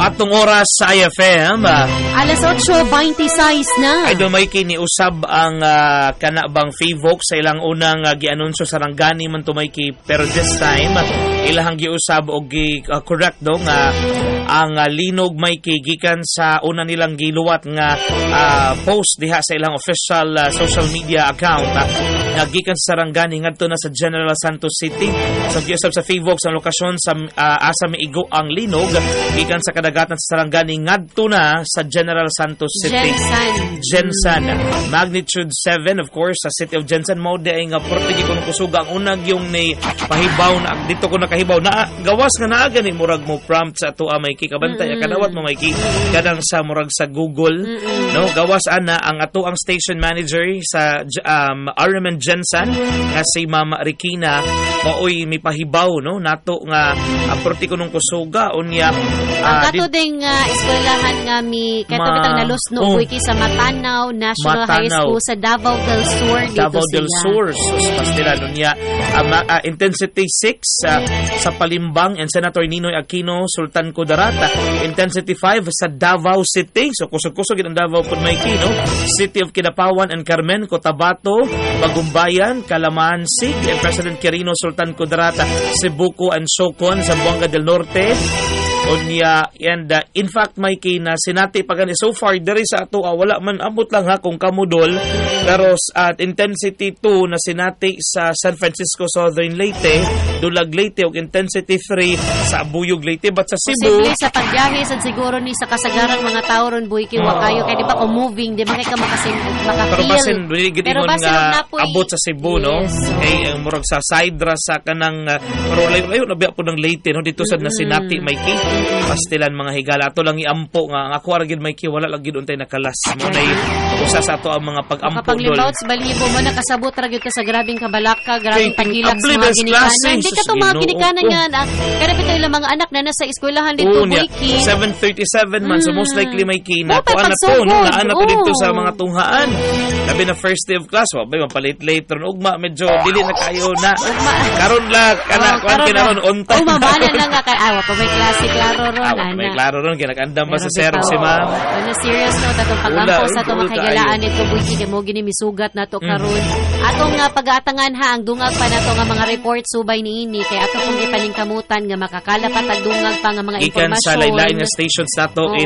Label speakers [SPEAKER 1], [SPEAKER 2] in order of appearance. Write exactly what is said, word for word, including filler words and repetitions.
[SPEAKER 1] atong oras sa I F M.
[SPEAKER 2] Alas otso twenty-six na.
[SPEAKER 1] Ay dumay kini usab ang uh, kanabang Favok sa ilang unang uh, gianunsyo sa Rangani man tumayki, pero this time ilahang giusab og gi uh, correct do nga ang uh, linog may gikan sa una nilang giluwat nga uh, post diha sa ilang official uh, social media account uh, nga gikan sa Rangani ngadto na sa General Santos City. So giusab sa Favok sa lokasyon sa uh, asa miigo ang linog gikan sa kadagatan sa Sarangani ngadto na sa General Santos City.
[SPEAKER 2] Gensan.
[SPEAKER 1] Gensan. Magnitude seven, of course, sa City of Gensan. Mao di ay nga portigi ko ng kusuga. Ang unag yung ni pahibaw na dito ko nakahibaw. Na, gawas nga naaga ni murag mo prompt sa ato may kikabantay. Mm-hmm. Kadawat mo may kadang sa murag sa Google. Mm-hmm. No, gawas ana ang ato ang station manager sa um, R M N Gensan nga si Ma'am Rikina maoy mi pahibaw no nato nga uh, portigi ko ng kusuga unya.
[SPEAKER 2] Ang uh, kato ding uh, eskwelahan nga mi kato
[SPEAKER 1] Ma-
[SPEAKER 2] bitang nalusno oh. Wiki sa Matanaw National
[SPEAKER 1] Matanaw.
[SPEAKER 2] High School sa Davao del Sur dito
[SPEAKER 1] Davao del
[SPEAKER 2] siya.
[SPEAKER 1] Sur so, pastila nunya uh, uh, intensity six uh, sa Palimbang and Senator Ninoy Aquino Sultan Kudarat, intensity five sa Davao City, so kusog-kusog ang Davao pud may kino, City of Kidapawan and Carmen, Cotabato, Bagumbayan, Calamansig, and President Quirino Sultan Kudarat, Cebuco and Socon, Zamboanga del Norte, Onya, and uh, in fact may kina sinati pagani so far diri sa ato uh, wala man abot lang ha kung kamudol, pero at uh, intensity two na sinati sa San Francisco Southern Leyte, Dulag Leyte ug intensity three sa Abuyog Leyte, but sa Cebu
[SPEAKER 2] posible sa pagbiyahe sad siguro ni sa kasagarang mga tao ron buhi kiwa kayo kay di ba kung moving di ba kay ka makasim makafeel
[SPEAKER 1] pero basin dili gid ingon nga
[SPEAKER 2] napoy,
[SPEAKER 1] abot sa Cebu yes, no kay ang murag sa Sidra sa kanang uh, pero layo na biya po ng Leyte no dito sad na sinati may ki pastilan mga higala ato lang iampo nga ang ako ra gid may ki wala lang gid untay nakalas mo nay usa sa ato ang mga pag-ampo dol
[SPEAKER 2] kapag limouts balibo mo nakasabot ra gyud ka sa grabing kabalaka grabing pagilak sa mga ginikanan di ka to mga ginikanan nga na kada bitaw ilang mga anak na nasa eskwelahan dito buiki
[SPEAKER 1] seven thirty-seven man so most likely may ki na to ana to no naana ko dito sa mga tunghaan labi na first day of class wa bay mapalit later ugma medyo dili na kayo na karon la kana kwan kinaron untay
[SPEAKER 2] oh mamana na nga kay awa pa may klase klaro ron
[SPEAKER 1] ana may klaro ron kinakandam ba sa sir si ma'am
[SPEAKER 2] ano serious no datong pagampo sa to makahigalaan nito buiki kay mo gini misugat nato karon atong nga pag-aatangan ha ang dungag pa nato nga mga report subay niini kay ato pong gipaningkamutan nga makakala pa tagdungag pa nga mga impormasyon
[SPEAKER 1] ikan sa lain-lain nga stations nato in